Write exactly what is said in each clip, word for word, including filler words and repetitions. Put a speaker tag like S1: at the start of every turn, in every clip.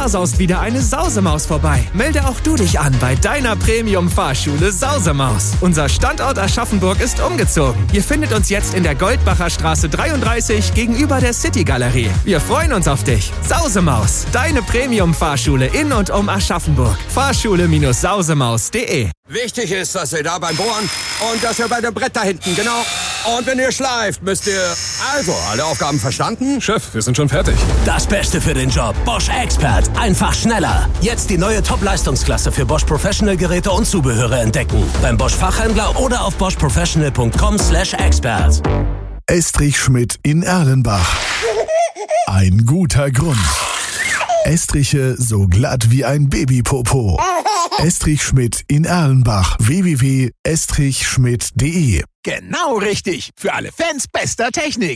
S1: da saust wieder eine Sausemaus vorbei. Melde auch du dich an bei deiner Premium-Fahrschule Sausemaus. Unser Standort Aschaffenburg ist umgezogen. Ihr findet uns jetzt in der Goldbacher Straße dreiunddreißig gegenüber der City-Galerie. Wir freuen uns auf dich. Sausemaus, deine Premium-Fahrschule in und um Aschaffenburg. Fahrschule Sausemaus punkt de.
S2: Wichtig ist, dass ihr da beim Bohren und dass ihr bei dem Brett da hinten, genau. Und wenn ihr schleift, müsst ihr... Also, alle Aufgaben verstanden?
S3: Chef, wir sind schon fertig.
S4: Das Beste für den Job. Bosch Expert. Einfach schneller. Jetzt die neue Top-Leistungsklasse für Bosch Professional-Geräte und Zubehöre entdecken. Beim Bosch Fachhändler oder auf bosch professional punkt com slash expert.
S5: Estrich Schmidt in Erlenbach. Ein guter Grund. Estriche so glatt wie ein Babypopo. Estrich Schmidt in Erlenbach. w w w punkt estrich schmidt punkt de.
S6: Genau richtig. Für alle Fans bester Technik.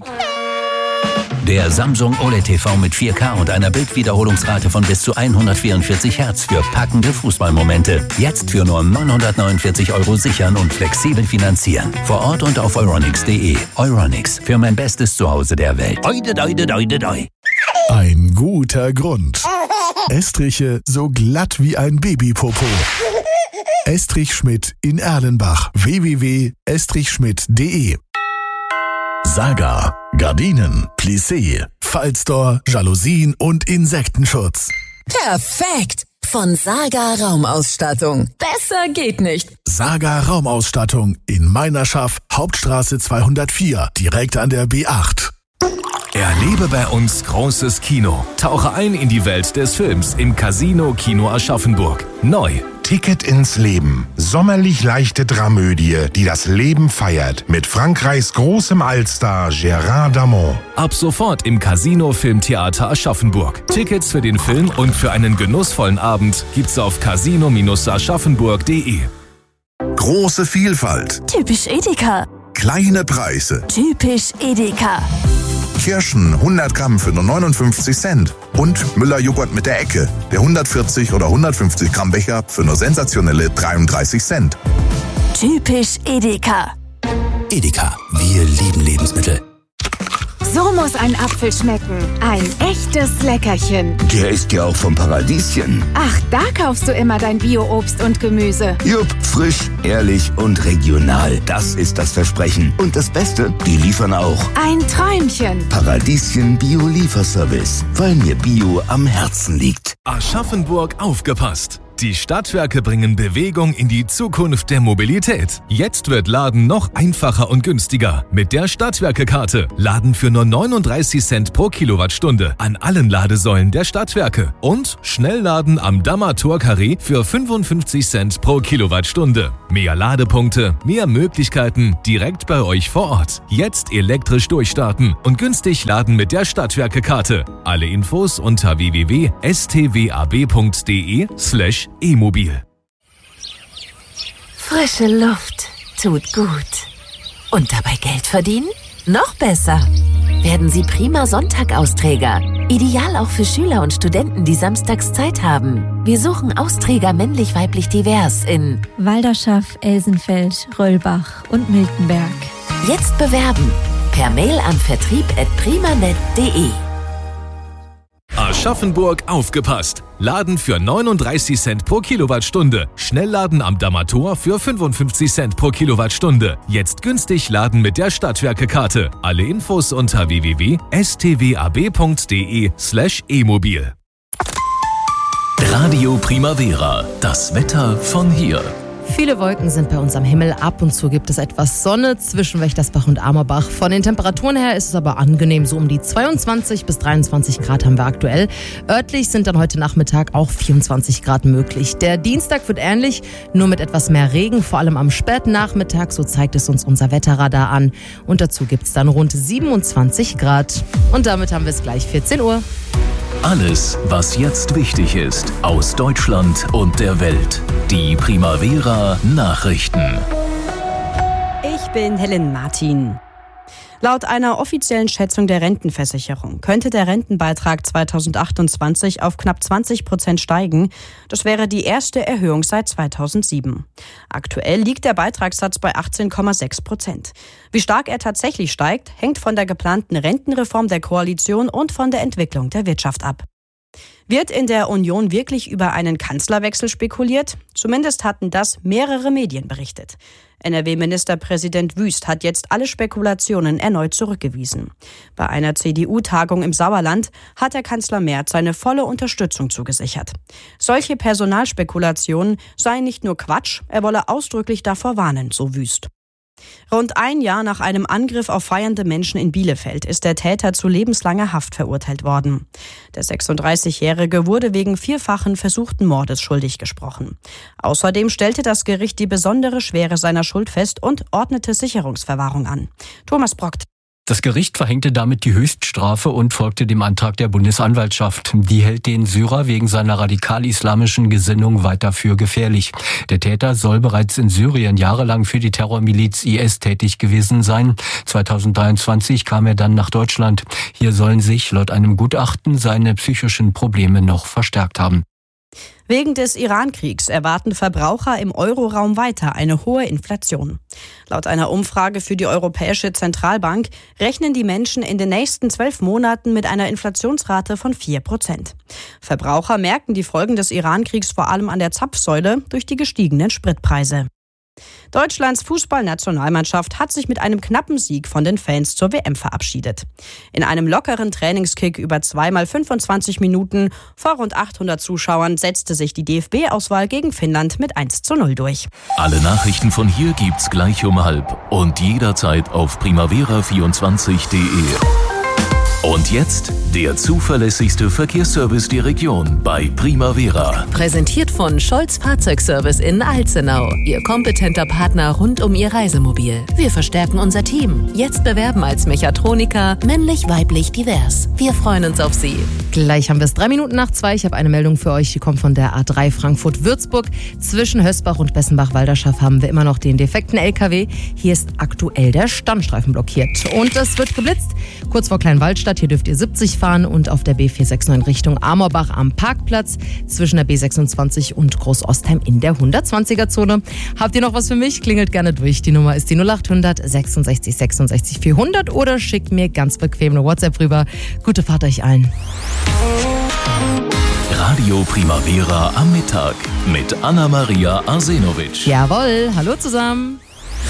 S7: Der Samsung O L E D T V mit vier K und einer Bildwiederholungsrate von bis zu hundertvierundvierzig Hertz für packende Fußballmomente. Jetzt für nur neunhundertneunundvierzig Euro sichern und flexibel finanzieren. Vor Ort und auf euronics punkt de. Euronics, für mein bestes Zuhause der Welt. Oide, oide, oide, oide.
S5: Ein guter Grund. Estriche so glatt wie ein Babypopo. Estrich Schmidt in Erlenbach. w w w punkt estrich schmidt punkt de. Saga. Gardinen, Plissé, Fallstore, Jalousien und Insektenschutz.
S8: Perfekt! Von Saga Raumausstattung. Besser geht nicht.
S5: Saga Raumausstattung in Meinerschaft, Hauptstraße zweihundertvier, direkt an der B acht.
S9: Erlebe bei uns großes Kino. Tauche ein in die Welt des Films im Casino Kino Aschaffenburg. Neu.
S10: Ticket ins Leben. Sommerlich leichte Dramödie, die das Leben feiert. Mit Frankreichs großem Allstar Gérard Darmon.
S9: Ab sofort im Casino Filmtheater Aschaffenburg. Tickets für den Film und für einen genussvollen Abend gibt's auf casino aschaffenburg punkt de.
S11: Große Vielfalt.
S8: Typisch Edeka.
S11: Kleine Preise.
S8: Typisch Edeka.
S11: Kirschen hundert Gramm für nur neunundfünfzig Cent. Und Müller-Joghurt mit der Ecke. Der hundertvierzig oder hundertfünfzig Gramm Becher für nur sensationelle dreiunddreißig Cent.
S8: Typisch Edeka.
S4: Edeka, wir lieben Lebensmittel.
S12: So muss ein Apfel schmecken. Ein echtes Leckerchen.
S13: Der ist ja auch vom Paradieschen.
S12: Ach, da kaufst du immer dein Bio-Obst und Gemüse.
S13: Jupp, frisch, ehrlich und regional. Das ist das Versprechen. Und das Beste, die liefern auch.
S12: Ein Träumchen.
S13: Paradieschen Bio-Lieferservice. Weil mir Bio am Herzen liegt.
S9: Aschaffenburg aufgepasst. Die Stadtwerke bringen Bewegung in die Zukunft der Mobilität. Jetzt wird Laden noch einfacher und günstiger. Mit der Stadtwerke-Karte. Laden für nur neununddreißig Cent pro Kilowattstunde an allen Ladesäulen der Stadtwerke. Und Schnellladen am Dammer Tor-Carré für fünfundfünfzig Cent pro Kilowattstunde. Mehr Ladepunkte, mehr Möglichkeiten direkt bei euch vor Ort. Jetzt elektrisch durchstarten und günstig laden mit der Stadtwerke-Karte. Alle Infos unter w w w punkt s t w a b punkt de slash e-mobil.
S8: Frische Luft tut gut. Und dabei Geld verdienen? Noch besser. Werden Sie prima Sonntag-Austräger. Ideal auch für Schüler und Studenten, die samstags Zeit haben. Wir suchen Austräger männlich-weiblich divers in
S14: Walderschaft, Elsenfeld, Röllbach und Miltenberg.
S8: Jetzt bewerben. Per Mail an vertrieb at primanet punkt de.
S9: Aschaffenburg aufgepasst. Laden für neununddreißig Cent pro Kilowattstunde. Schnellladen am Dammer Tor für fünfundfünfzig Cent pro Kilowattstunde. Jetzt günstig laden mit der Stadtwerke-Karte. Alle Infos unter w w w punkt s t w a b punkt de slash e-mobil.
S7: Radio Primavera. Das Wetter von hier.
S15: Viele Wolken sind bei uns am Himmel. Ab und zu gibt es etwas Sonne zwischen Wächtersbach und Amerbach. Von den Temperaturen her ist es aber angenehm. So um die zweiundzwanzig bis dreiundzwanzig Grad haben wir aktuell. Örtlich sind dann heute Nachmittag auch vierundzwanzig Grad möglich. Der Dienstag wird ähnlich, nur mit etwas mehr Regen, vor allem am späten Nachmittag. So zeigt es uns unser Wetterradar an. Und dazu gibt es dann rund siebenundzwanzig Grad. Und damit haben wir es gleich vierzehn Uhr.
S7: Alles, was jetzt wichtig ist, aus Deutschland und der Welt. Die Primavera Nachrichten.
S16: Ich bin Helen Martin. Laut einer offiziellen Schätzung der Rentenversicherung könnte der Rentenbeitrag zweitausendachtundzwanzig auf knapp zwanzig Prozent steigen. Das wäre die erste Erhöhung seit zweitausendsieben. Aktuell liegt der Beitragssatz bei achtzehn Komma sechs Prozent. Wie stark er tatsächlich steigt, hängt von der geplanten Rentenreform der Koalition und von der Entwicklung der Wirtschaft ab. Wird in der Union wirklich über einen Kanzlerwechsel spekuliert? Zumindest hatten das mehrere Medien berichtet. N R W-Ministerpräsident Wüst hat jetzt alle Spekulationen erneut zurückgewiesen. Bei einer C D U-Tagung im Sauerland hat der Kanzler Merz seine volle Unterstützung zugesichert. Solche Personalspekulationen seien nicht nur Quatsch, er wolle ausdrücklich davor warnen, so Wüst. Rund ein Jahr nach einem Angriff auf feiernde Menschen in Bielefeld ist der Täter zu lebenslanger Haft verurteilt worden. Der sechsunddreißigjährige wurde wegen vierfachen versuchten Mordes schuldig gesprochen. Außerdem stellte das Gericht die besondere Schwere seiner Schuld fest und ordnete Sicherungsverwahrung an. Thomas Brockt.
S3: Das Gericht verhängte damit die Höchststrafe und folgte dem Antrag der Bundesanwaltschaft. Die hält den Syrer wegen seiner radikal-islamischen Gesinnung weiter für gefährlich. Der Täter soll bereits in Syrien jahrelang für die Terrormiliz I S tätig gewesen sein. zweitausenddreiundzwanzig kam er dann nach Deutschland. Hier sollen sich laut einem Gutachten seine psychischen Probleme noch verstärkt haben.
S16: Wegen des Iran-Kriegs erwarten Verbraucher im Euroraum weiter eine hohe Inflation. Laut einer Umfrage für die Europäische Zentralbank rechnen die Menschen in den nächsten zwölf Monaten mit einer Inflationsrate von vier Prozent. Verbraucher merken die Folgen des Iran-Kriegs vor allem an der Zapfsäule durch die gestiegenen Spritpreise. Deutschlands Fußballnationalmannschaft hat sich mit einem knappen Sieg von den Fans zur W M verabschiedet. In einem lockeren Trainingskick über zweimal fünfundzwanzig Minuten vor rund achthundert Zuschauern setzte sich die D F B-Auswahl gegen Finnland mit eins zu null durch.
S9: Alle Nachrichten von hier gibt's gleich um halb und jederzeit auf primavera vierundzwanzig punkt de. Und jetzt der zuverlässigste Verkehrsservice der Region bei Primavera.
S8: Präsentiert von Scholz Fahrzeugservice in Alzenau. Ihr kompetenter Partner rund um Ihr Reisemobil. Wir verstärken unser Team. Jetzt bewerben als Mechatroniker, männlich, weiblich, divers. Wir freuen uns auf Sie.
S15: Gleich haben wir es drei Minuten nach zwei. Ich habe eine Meldung für euch, die kommt von der A drei Frankfurt-Würzburg. Zwischen Hösbach und Bessenbach-Walderschaff haben wir immer noch den defekten L K W. Hier ist aktuell der Standstreifen blockiert. Und es wird geblitzt. Kurz vor Kleinwaldstadt, hier dürft ihr siebzig fahren und auf der B vier sechs neun Richtung Amorbach am Parkplatz zwischen der B sechsundzwanzig und Großostheim in der hundertzwanziger-Zone. Habt ihr noch was für mich? Klingelt gerne durch. Die Nummer ist die null achthundert sechsundsechzig sechsundsechzig vierhundert oder schickt mir ganz bequem eine WhatsApp rüber. Gute Fahrt euch allen.
S9: Radio Primavera am Mittag mit Anna-Maria Arsenovic.
S15: Jawohl, hallo zusammen.